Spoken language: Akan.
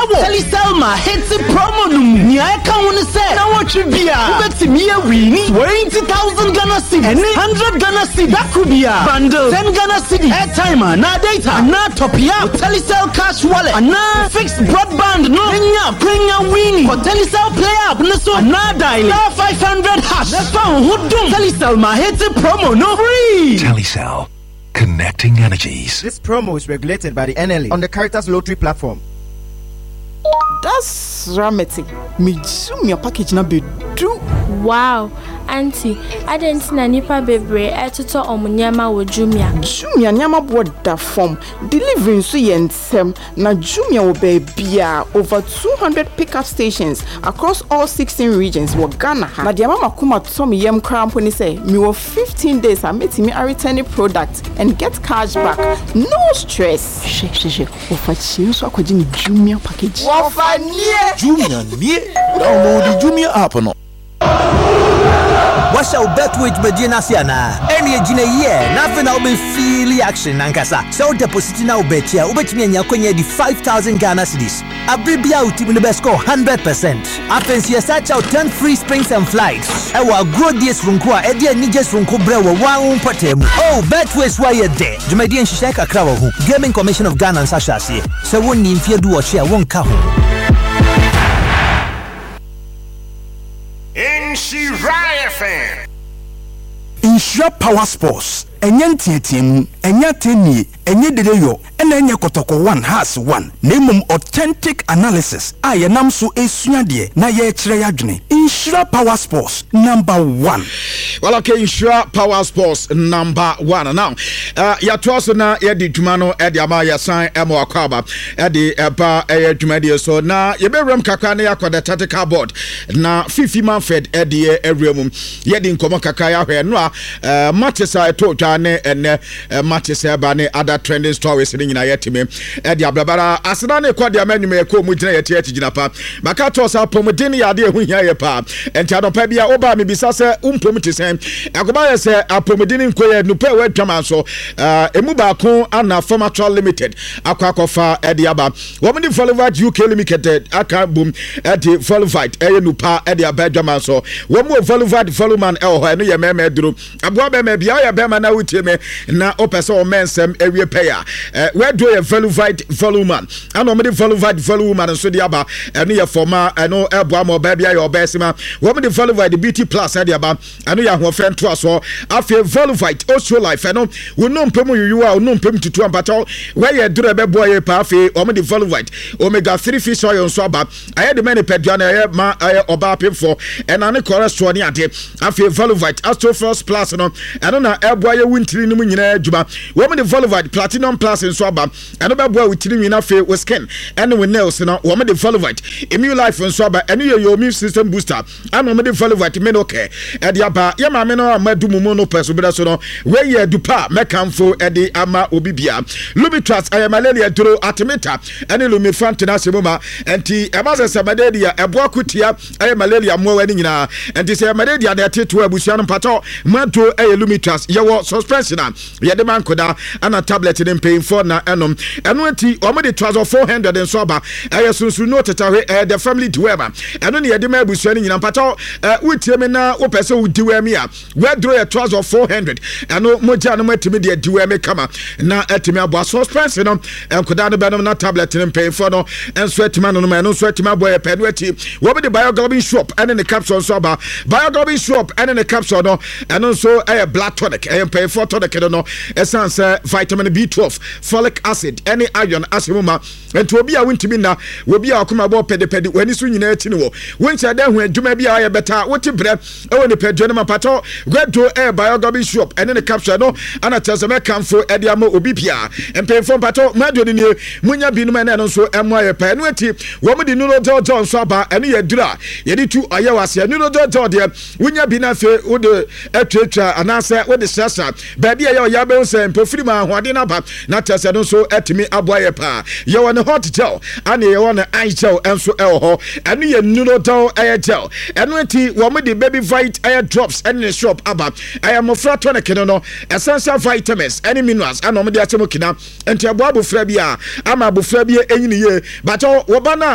Ewo Teleselma hits promo numu. Nia eka wone say na watch bia. Ubetimi wini 20,000 Ghana cedis and 100 Ghana cedis. That could be a bundle 10 Ghana cedis. Airtime na data na top up. Telecel cash wallet na fixed broadband no. Kenya wini. For Telecel play up na so na dial 500 hash. Na phone hudum. Teleselma hits promo no free. Telecel. Connecting energies. This promo is regulated by the NLA on the Caritas Lottery platform. That's Rameti. Me zoom your package na be do. Wow, auntie, I didn't see any nipa bebre etuto omunyama wo Jumia. Jumia nyama board da form. Delivering so yensem na Jumia wo be bia over 200 pickup stations across all 16 regions wo Ghana ha. Na dia mama kuma to me yem krampo ni say me wo 15 days I meti me a return product and get cash back. No stress. She. Ofa chi so akwaji ni Jumia package. Ofa nie. Jumia nie. Download the Jumia app no. What's our bet with Medina Siana? Any Gina year, nothing will be feel action Nankasa. So deposit now bet here, ubet me and Yakonya the 5,000 Ghana cedis. A baby out in the best score 100%. After you search out 10 free springs and flights. I will grow this from Kwa, Eddie and Nijas from Cobra, one patem. Oh, bet was why you're there. Jumadian Shaka Crow, Gaming Commission of Ghana and Sasha. So one name fear do or share one car. Inshira FM. Inshira Power Sports. Enyantiatim, Enyatini, Enyedeyo, and Enya Kotoko 1 has 1. Name authentic analysis. I am so a sunyadie, na ye treyadne. Inshira Power Sports number 1. Well, okay, Inshira Power Sports number 1. Now, ya twaso na Eddie Jumano, Eddie Amaya sign Emo Akaba, Eddie Eba Jumedia. So now, ye be rum kakane yakwa the tactical board. Na Fifi Manfred Eddie Everyum, Yedin Komo Kakaya, no, Matisa told. And Matisse Bane other trending stories in Yetime Edia Blabara Asadane Quadia Menu Meko Mujina Jinapa Makatos Pomodini Adia Hunya and Chado Pabia Oba Mibisasa Pomitisan Agobaya say a Pomodini Quay Nupe Tramaso Emuba Kun Anna Formatrol Limited Aquacofa Ediaba Woman Followight UK Limited Aka Boom Eddie Followight Enupa Edia Bedamaso Womo Followight Followman El Hania Memedru Abuabe Mebia Bemana utime na opesa o mensem ewie payer where do you Followight Followman and omede Followight Followman so de aba eno ye forma eno eboa mo ba bia your besima womede Followight BT Plus de aba eno ya ho friend to aso afie Followight also life eno we no mpem yuwa we no mpem tutu ampata where you dure be boy pa afie omede Followight omega 3 fish oil so aba aye de many pedua na aye ma aye oba pemfo ena ne cholesterol ni ade afie Followight Astro First Plus no eno na eboa wintiri nimu nyina djuma wo me the Followight Platinum Plus nso aba eno be boa witiri nyina fe we skin eno we nails no wo me the Followight Immune Life nso aba eno your immune system booster eno me the Followight Menoke e de aba ye ma me no amadu mumu no peso beda so no we ye dupa mekamfo e de ama obibia Lumitras aye malaria duro atimeta eno Lumifantena semoma enti emaze semadedia eboa kutia aye malaria mo wani nyina enti se malaria de teto abusua no pato mato aye Lumitras ye wo suspension ye de man koda ana tablet in paying for na enom eno enti o me de trouser 400 and so aba aye sunsu no tetawe the family to weba eno ne ye de ma abusua ni nyina pato wutie me na wo pese wo diwe me a we draw your trouser 400 eno moja no matimi de diwe me kama na etimi abo suspension no enkoda no benom na tablet in paying for no enso etima no no so etima abo ye pe no eti wo be de Bioglobin shop ene ne capsule so aba Bioglobin shop ene ne capsule no eno so blood tonic pay for tonic no essence vitamin B12 folic acid any iron asemuma ento obi a wintimi na obi a akoma bo pede wani so nyina ati ne wo woncha da hu adwuma bi a ye beta wote bre e woni pedwe no mapato Gredo Bioglobin shop ene ne capsule no ana teseme kamfo e de ama obi pia empemfo pato mado ni munya bi no na no so emo ye pa no ati wo mu di nuno dodo so aba ene ye dura ye di tu ayewase nuno dodo de wunya bi na fe wo de etwetwa anase wo de sasa baby ya ya be se mpofiri ma hoade na ba na tese no so etimi aboye pa ye won hot gel ani ye won ice gel enso ho enu ye nuno dodo gel enu enti wo mu di baby vite air drops ene shop aba am fra tonic no essential vitamins any minerals and no me de atemo kina enti abo abofra bi a ama abofra bi enyini ye but wo ba na